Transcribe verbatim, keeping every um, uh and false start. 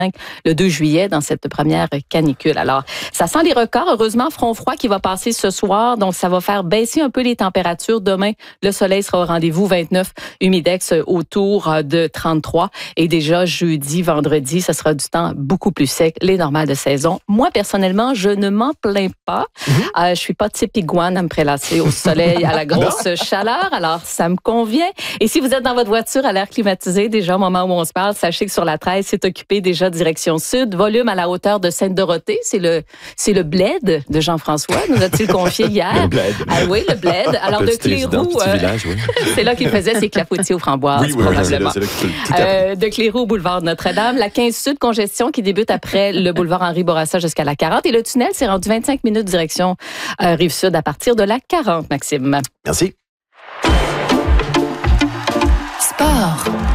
le deux juillet dans cette première canicule. Alors, ça sent les records. Heureusement, front froid qui va passer ce soir, donc ça va faire baisser un peu les températures. Demain, le soleil sera au rendez-vous, vingt-neuf, humidex autour de trente-trois. Et déjà, jeudi, vendredi, ça sera du temps beaucoup plus sec, les normales de saison. Moi, personnellement, je ne m'en plains pas. Mm-hmm. Euh, je suis pas type iguane à me prélasser au soleil, à la grosse chaleur. Alors, ça me convient. Et si vous êtes dans votre voiture à l'air climatisé, déjà au moment où on se parle, sachez que sur la treize, c'est occupé déjà direction sud, volume à la hauteur de Sainte-Dorothée. C'est le, c'est le bled de Jean-François, nous a-t-il confié hier. Le bled. Ah oui, le bled. Alors, de Cléroux, euh, village, oui. C'est là qu'il faisait ses clafoutis aux framboises, oui, oui, probablement. C'est là, c'est là qu'il tout euh, de Cléroux, boulevard Notre-Dame. La quinze sud, congestion qui débute après le boulevard Henri-Bourassa jusqu'à la quarante. Et le tunnel s'est rendu vingt-cinq minutes direction euh, Rive-Sud à partir de la quarante, Maxime. Merci. Sport.